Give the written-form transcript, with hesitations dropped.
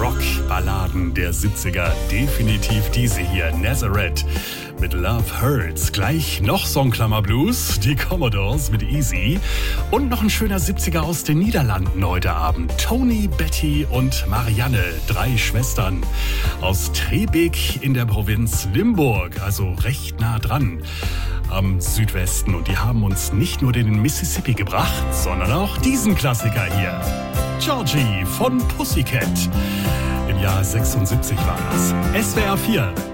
Rock-Balladen der 70er. Definitiv diese hier, Nazareth mit Love Hurts. Gleich noch Songklammer-Blues, die Commodores mit Easy. Und noch ein schöner 70er aus den Niederlanden heute Abend. Tony, Betty und Marianne, 3 Schwestern aus Trebik in der Provinz Limburg, also recht nah dran am Südwesten. Und die haben uns nicht nur den Mississippi gebracht, sondern auch diesen Klassiker hier. Georgie von Pussycat. Im Jahr 76 war das. SWR 4.